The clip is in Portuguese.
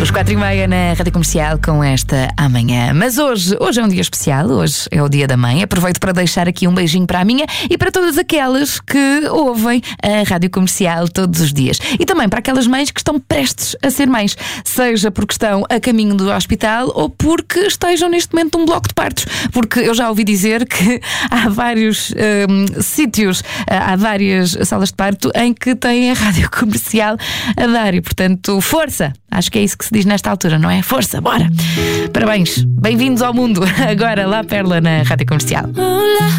Os 4h30 na Rádio Comercial com esta amanhã. Mas hoje é um dia especial, hoje é o dia da mãe. Aproveito para deixar aqui um beijinho para a minha e para todas aquelas que ouvem a Rádio Comercial todos os dias. E também para aquelas mães que estão prestes a ser mães, seja porque estão a caminho do hospital ou porque estejam neste momento num bloco de partos. Porque eu já ouvi dizer que há vários sítios, há várias salas de parto em que têm a Rádio Comercial a dar e, portanto, força! Acho que é isso que se diz nesta altura, não é? Força, bora! Parabéns, bem-vindos ao mundo. Agora lá, Perla, na Rádio Comercial.